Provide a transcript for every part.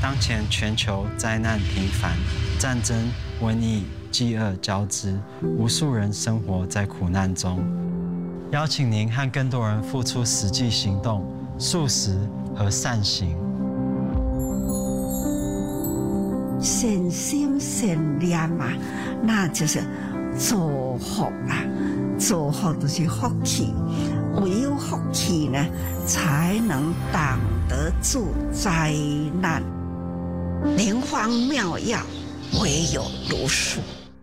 当前全球灾难频繁，战争、瘟疫、饥饿交织，无数人生活在苦难中。邀请您和更多人付出实际行动，素食和善行。 善心善念啊，那就是祝福啊，祝福就是福气。唯有福气呢，才能挡得住灾难。灵方妙药，唯有如是。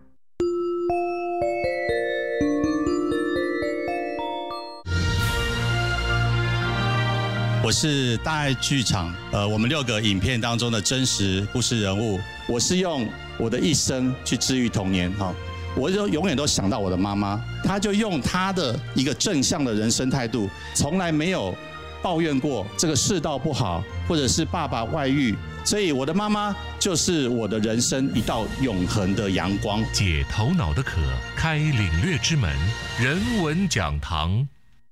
我是大爱剧场，我们6个影片当中的真实故事人物。我是用我的一生去治愈童年哈。我就永远都想到我的妈妈，她就用她的一个正向的人生态度，从来没有抱怨过这个世道不好，或者是爸爸外遇。所以我的妈妈就是我的人生一道永恒的阳光。 解头脑的渴，开领略之门，人文讲堂。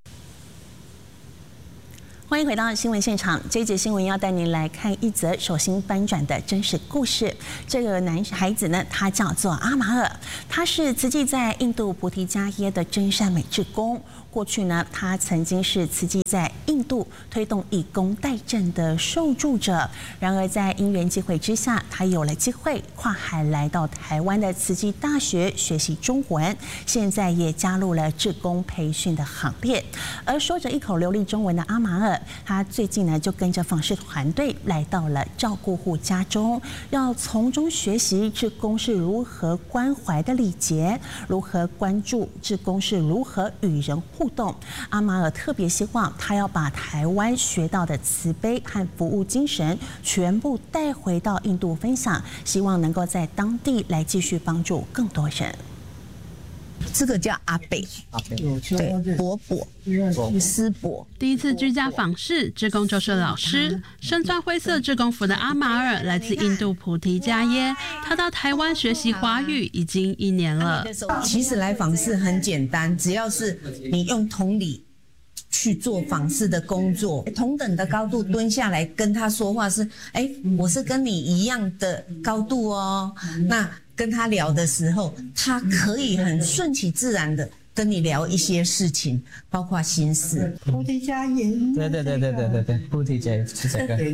欢迎回到新闻现场，这一节新闻要带您来看一则手心翻转的真实故事。这个男孩子呢，他叫做阿马尔，他是慈济在印度菩提迦耶的真善美志工。过去呢，他曾经是慈济在印度推动以工代赈的受助者。然而在因缘际会之下，他有了机会跨海来到台湾的慈济大学学习中文，现在也加入了志工培训的行列。而说着一口流利中文的阿马尔，他最近呢就跟着访视团队来到了照顾户家中，要从中学习志工是如何关怀的礼节，如何关注志工是如何与人互动。阿马尔特别希望他要把台湾学到的慈悲和服务精神全部带回到印度分享，希望能够在当地来继续帮助更多人。 这个叫阿北，对，伯伯，师伯。 第一次居家访视，志工就是老师。身穿灰色志工服的阿马尔来自印度菩提迦耶，他到台湾学习华语已经1年了。 其实来访视很简单，只要是你用同理去做访视的工作，同等的高度蹲下来跟他说话是，我是跟你一样的高度哦。那跟他聊的时候，他可以很顺其自然的跟你聊一些事情，包括心事。 菩提迦耶， 对，菩提迦耶是这个。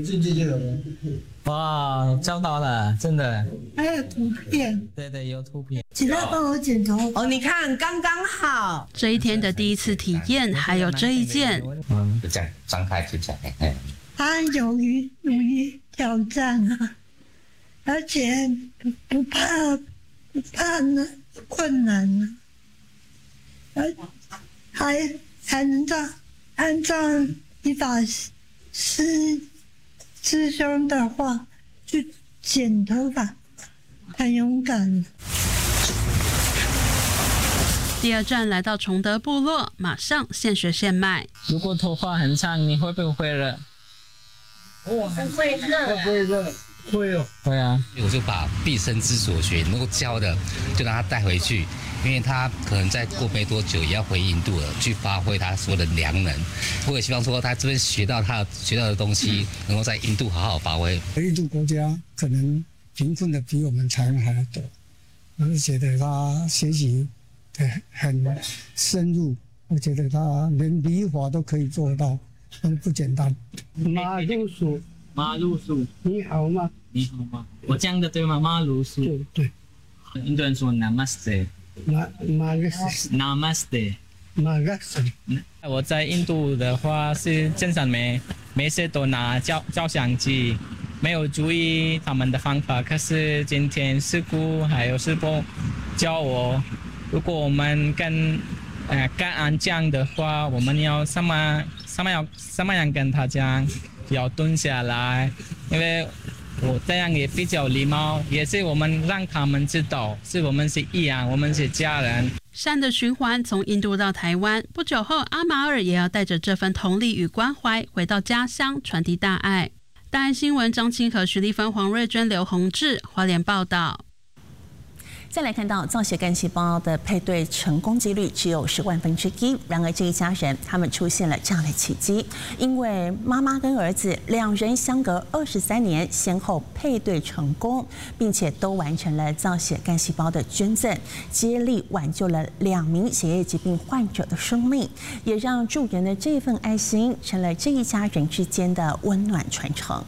哇，教到了，真的。 还有图片。 对，有图片。 请他帮我剪头发。 哦，你看刚刚好。 这一天的第一次体验，还有这一件。 就这样张开就讲， 他勇于挑战啊，而且不怕呢困难呢，还能按照理发师兄的话去剪头发，很勇敢。 第二站来到崇德部落，马上现学现卖。 如果头发很长，你会不会热？ 不会热。会哦， 会啊， 我就把毕生之所学能够教的，就让他带回去，因为他可能再过没多久也要回印度了，去发挥他所有的良能。我也希望说他这边学到的东西，能够在印度好好发挥。 印度国家可能贫困的比我们台湾还要多，我是觉得他学习很深入，我觉得他连礼法都可以做到，很不简单。马路鼠，你好吗？ 你好吗？我讲的对吗？马路鼠。 对。 印度人说 Namaste。Namaste。我在印度的话是真善美，每次都拿照相机，没有注意他们的方法。可是今天师姑还有师伯教我，如果我们跟安讲的话，我们要什么样跟他讲？要蹲下来，因为我这样也比较礼貌，也是我们让他们知道，是我们是一样，我们是家人。 善的循环从印度到台湾，不久后阿马尔也要带着这份同理与关怀回到家乡，传递大爱。大爱新闻张清和、徐丽芬、黄瑞娟、刘宏志花莲报道。 再来看到造血干细胞的配对成功几率只有10万分之一，然而这一家人他们出现了这样的奇迹，因为妈妈跟儿子2人相隔23年先后配对成功，并且都完成了造血干细胞的捐赠，接力挽救了2名血液疾病患者的生命，也让助人的这份爱心成了这一家人之间的温暖传承。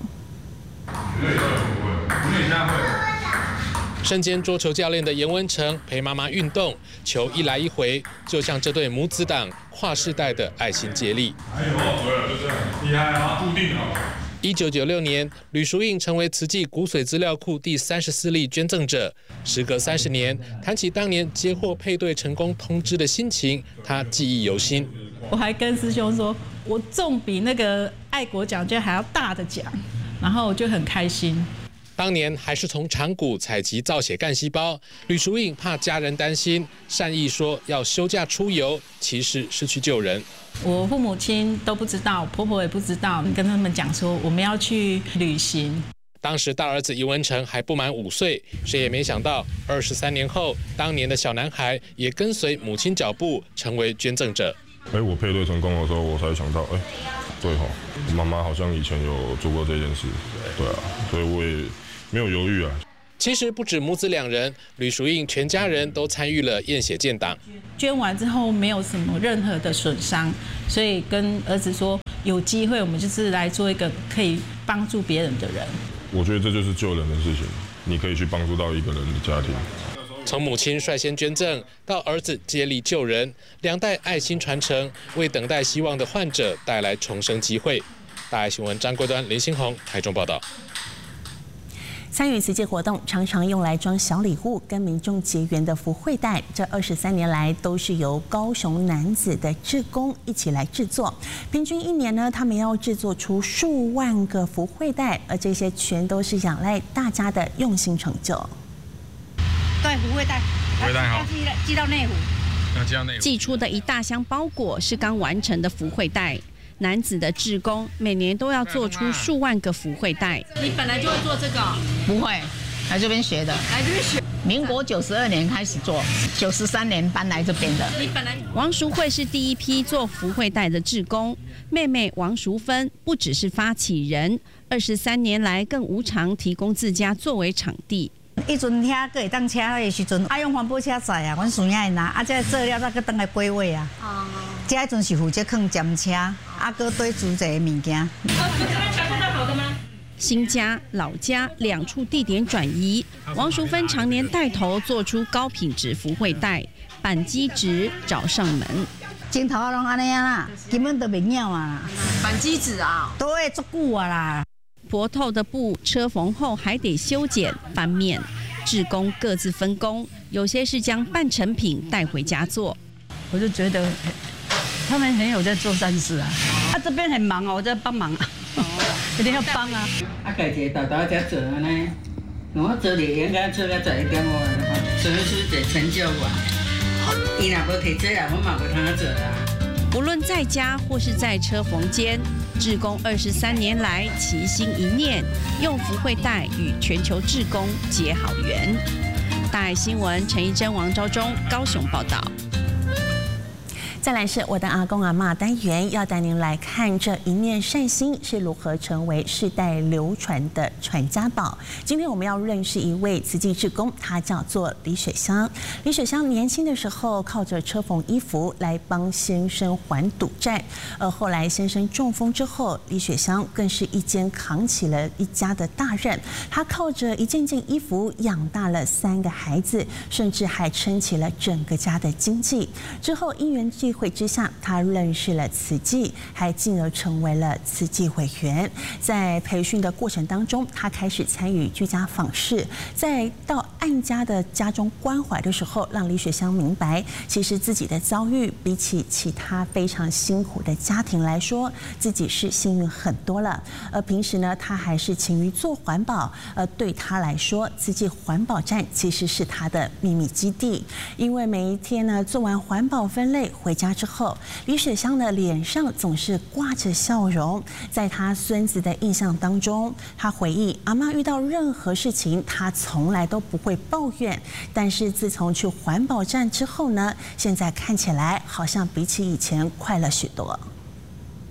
身兼桌球教练的严文成陪妈妈运动，球一来一回，就像这对母子档跨世代的爱心接力。厉害啊，固定好。1996年，吕淑印成为慈济骨髓资料库第34例捐赠者。时隔30年，谈起当年接获配对成功通知的心情，他记忆犹新。 我还跟师兄说，我中比那个爱国奖券还要大的奖，然后我就很开心。 当年还是从长谷采集造血干细胞，吕淑印怕家人担心，善意说要休假出游，其实是去救人。 我父母亲都不知道，婆婆也不知道，跟他们讲说我们要去旅行。 当时大儿子严文成还不满5岁，谁也没想到23年后，当年的小男孩也跟随母亲脚步成为捐赠者。 我配对成功的时候，我才想到，对吼，妈妈好像以前有做过这件事，对啊，所以我也没有犹豫啊。 其实不止母子2人，吕淑印全家人都参与了验血建档。 捐完之后没有什么任何的损伤，所以跟儿子说，有机会我们就是来做一个可以帮助别人的人。 我觉得这就是救人的事情，你可以去帮助到一个人的家庭。 从母亲率先捐赠到儿子接力救人，2代爱心传承，为等待希望的患者带来重生机会。大爱新闻张桂端、林新宏台中报道。 参与慈济活动，常常用来装小礼物、跟民众结缘的福慧袋，这23年来都是由高雄男子的志工一起来制作。平均1年呢，他们要制作出数万个福慧袋，而这些全都是仰赖大家的用心成就。 对，福慧袋， 福慧袋好， 寄到内湖。 寄出的一大箱包裹是刚完成的福慧袋。男子的志工每年都要做出数万个福慧袋。 你本来就会做这个？ 不会，来这边学的。 来这边学。 民国92年开始做，93年搬来这边的。 你本来王淑慧是第一批做福慧袋的志工，妹妹王淑芬不只是发起人，23年来更无偿提供自家作为场地。 一阵遐个会当车的时阵，用环保车载啊，阮孙仔拿，这做了再去等来归位啊。哦。这迄阵是负责放站车，搁堆煮这物件。 新家、老家2处地点转移，王淑芬常年带头做出高品质福慧袋，板机纸找上门。 镜头拢安尼啊啦，根本都袂鸟啊。 板机纸啊， 对，足久啊啦。 薄透的布车缝后还得修剪翻面，志工各自分工，有些是将半成品带回家做。 我就觉得他们很有在做善事啊，这边很忙哦，我在帮忙啊，一定要帮啊。 家己豆豆在做安尼，我做的应该做到12点我，所以是一个成就我。伊若无提这来，我嘛袂通做啦。 无论在家或是在车缝间，志工23年来齐心一念，用福慧袋与全球志工结好缘。大爱新闻陈怡贞、王昭忠高雄报道。 再来是我的阿公阿嬷单元，要带您来看这一念善心是如何成为世代流传的传家宝。今天我们要认识一位慈济志工，他叫做李雪香。李雪香年轻的时候靠着车缝衣服来帮先生还赌债，而后来先生中风之后，李雪香更是一肩扛起了一家的大任。她靠着一件件衣服养大了3个孩子，甚至还撑起了整个家的经济。之后因缘际会之下，他认识了慈济，还进而成为了慈济会员。在培训的过程当中，他开始参与居家访视，在到案家的家中关怀的时候，让李雪香明白，其实自己的遭遇比起其他非常辛苦的家庭来说，自己是幸运很多了。而平时呢，他还是勤于做环保，对他来说，慈济环保站其实是他的秘密基地，因为每一天呢做完环保分类回家家之后，李雪香的脸上总是挂着笑容。在她孙子的印象当中，她回忆阿嬷遇到任何事情，她从来都不会抱怨。但是自从去环保站之后呢，现在看起来好像比起以前快乐许多。